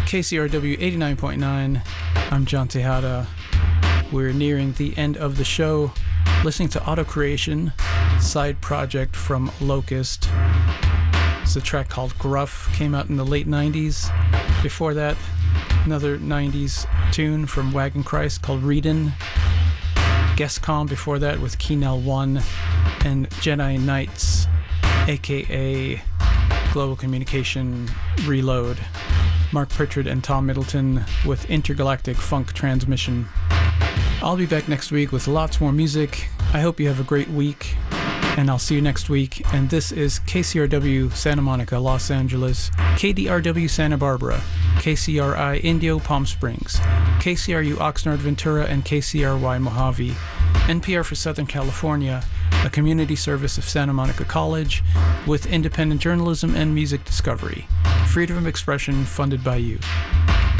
KCRW 89.9. I'm John Tejada. We're nearing the end of the show. Listening to Auto Creation, side project from Locust. It's a track called Gruff, came out in the late 90s. Before that, another 90s tune from Wagon Christ called Readin'. Guestcom before that with Keenel 1 and Jedi Knights, aka Global Communication Reload. Mark Pritchard and Tom Middleton with Intergalactic Funk Transmission. I'll be back next week with lots more music. I hope you have a great week, and I'll see you next week. And this is KCRW Santa Monica, Los Angeles, KDRW Santa Barbara, KCRI Indio Palm Springs, KCRU Oxnard Ventura, and KCRY Mojave, NPR for Southern California, a community service of Santa Monica College with independent journalism and music discovery. Freedom of expression funded by you.